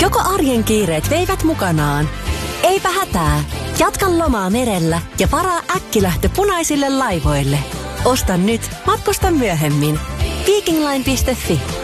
Joko arjen kiireet veivät mukanaan? Eipä hätää. Jatka lomaa merellä ja varaa äkkilähtö punaisille laivoille. Osta nyt, matkusta myöhemmin. Vikingline.fi